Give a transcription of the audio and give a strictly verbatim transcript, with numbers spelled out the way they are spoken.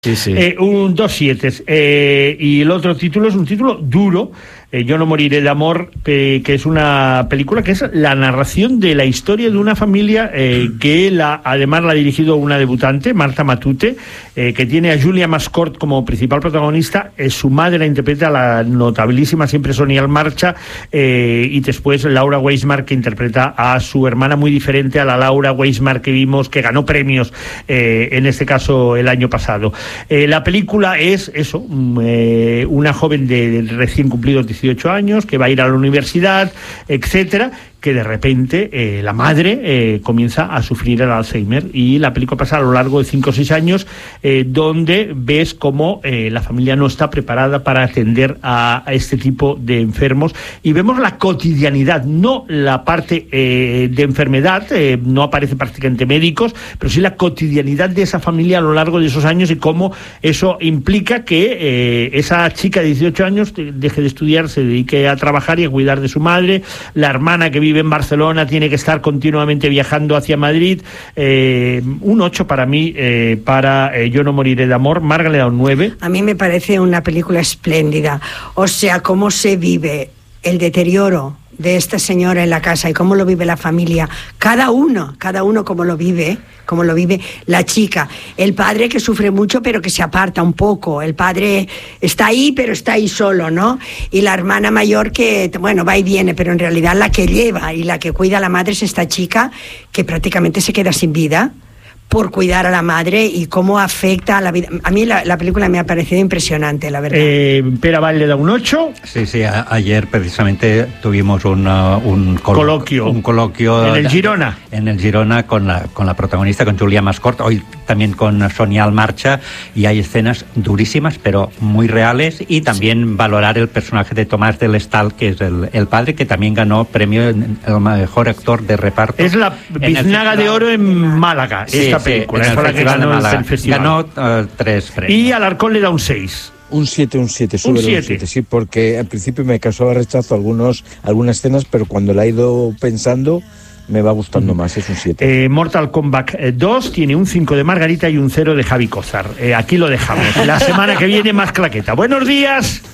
Sí, sí. Eh, un dos siete. Eh, y el otro título es un título duro, eh, Yo no moriré de amor, eh, que es una película que es la narración de la historia de una familia eh, que la, además la ha dirigido una debutante, Marta Matute, eh, que tiene a Julia Mascort como principal protagonista. Eh, su madre la interpreta la notabilísima siempre Sonia Marcha, eh, y después Laura Weismar, que interpreta a su hermana, muy diferente a la Laura Weismar que vimos, que ganó premios eh, en este caso el año pasado. Eh, la película es eso, eh, una joven de, de recién cumplidos dieciocho años que va a ir a la universidad, etcétera, que de repente eh, la madre eh, comienza a sufrir el Alzheimer, y la película pasa a lo largo de cinco o seis años, eh, donde ves cómo eh, la familia no está preparada para atender a, a este tipo de enfermos, y vemos la cotidianidad, no la parte eh, de enfermedad, eh, no aparece prácticamente médicos, pero sí la cotidianidad de esa familia a lo largo de esos años, y cómo eso implica que eh, esa chica de dieciocho años deje de estudiar, se dedique a trabajar y a cuidar de su madre. La hermana, que vive en Barcelona, tiene que estar continuamente viajando hacia Madrid. Eh, un ocho para mí, eh, para eh, Yo no moriré de amor. Marga le da un nueve. A mí me parece una película espléndida. O sea, cómo se vive el deterioro de esta señora en la casa y cómo lo vive la familia, cada uno, cada uno cómo lo vive, cómo lo vive la chica, el padre que sufre mucho pero que se aparta un poco, el padre está ahí pero está ahí solo, ¿no? Y la hermana mayor que, bueno, va y viene, pero en realidad la que lleva y la que cuida a la madre es esta chica que prácticamente se queda sin vida por cuidar a la madre, y cómo afecta a la vida. A mí la, la película me ha parecido impresionante, la verdad. Eh, Pere Vall le da un ocho. Sí, sí, a, ayer precisamente tuvimos un, uh, un colo coloquio. Un coloquio en el Girona. En el Girona con la, con la protagonista, con Julia Mascort, hoy también con Sonia Marcha, y hay escenas durísimas, pero muy reales, y también valorar el personaje de Tomás del Estal, que es el, el padre, que también ganó premio el mejor actor de reparto. Es la Biznaga de Oro en Málaga, sí, esta sí, película, en es la que ganó el, el festival. Ganó uh, tres premios. Y Alarcón le da un seis. Un siete, un siete, sube un siete, sí, porque al principio me causaba rechazo algunos, algunas escenas, pero cuando la he ido pensando me va gustando más, es un siete. Eh, Mortal Kombat dos tiene un cinco de Margarita y un cero de Javi Cózar. Eh, aquí lo dejamos. La semana que viene más claqueta. Buenos días.